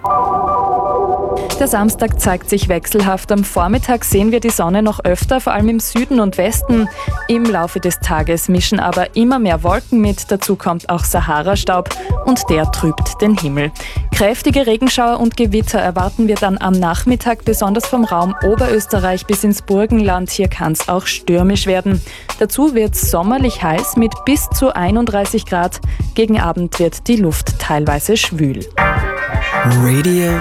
Der Samstag zeigt sich wechselhaft. Am Vormittag sehen wir die Sonne noch öfter, vor allem im Süden und Westen. Im Laufe des Tages mischen aber immer mehr Wolken mit. Dazu kommt auch Sahara-Staub und der trübt den Himmel. Kräftige Regenschauer und Gewitter erwarten wir dann am Nachmittag, besonders vom Raum Oberösterreich bis ins Burgenland. Hier kann es auch stürmisch werden. Dazu wird es sommerlich heiß mit bis zu 31 Grad. Gegen Abend wird die Luft teilweise schwül. Radio